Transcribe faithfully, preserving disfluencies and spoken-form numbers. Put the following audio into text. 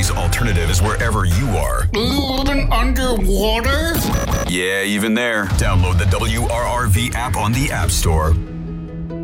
News Alternative is wherever you are. Even underwater? Yeah, even there. Download the W R R V app on the App Store.